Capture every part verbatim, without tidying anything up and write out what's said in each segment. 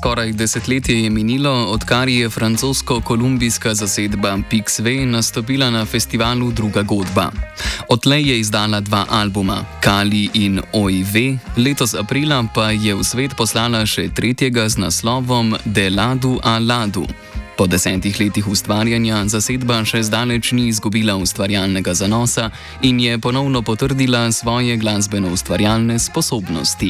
Skoraj desetletje je minilo, odkar je francosko-kolumbijska zasedba Pixve nastopila na festivalu Druga godba. Odtlej je izdala dva albuma, Kali in Oive, letos aprila pa je v svet poslala še tretjega z naslovom De ladu a ladu. Po desetih letih ustvarjanja zasedba še zdaleč ni izgubila ustvarjalnega zanosa in je ponovno potrdila svoje glasbeno-ustvarjalne sposobnosti.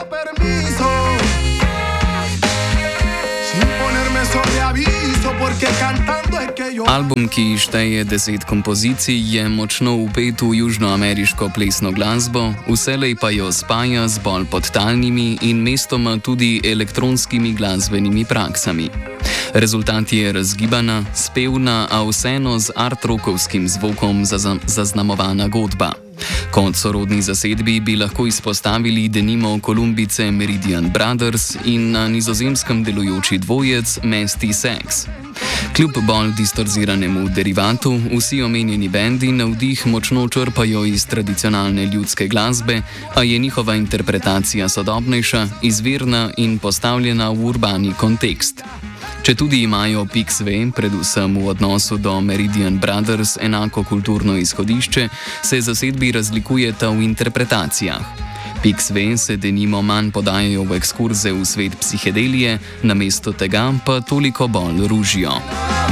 Album, ki šteje deset kompozicij, je močno vpet v južnoameriško plesno glasbo, vselej pa jo spaja z bolj podtalnimi in mestoma tudi elektronskimi glasbenimi praksami. Rezultat je razgibana, spevna, a vseeno z art-rockovskim zvokom zaznamovana godba. Kot sorodni zasedbi bi lahko izpostavili denimo Kolumbice Meridian Brothers in na Nizozemskem delujoči dvojec Nasty Sex. Kljub bolj distorziranemu derivatu, vsi omenjeni bendi navdih močno črpajo iz tradicionalne ljudske glasbe, a je njihova interpretacija sodobnejša, izvirna in postavljena v urbani kontekst. Četudi imajo Pixve, predvsem v odnosu do Meridian Brothers, enako kulturno izhodišče, se zasedbi razlikujeta v interpretacijah. Pixve se denimo manj podajajo v ekskurze v svet psihedelije, namesto tega pa toliko bolj ružijo.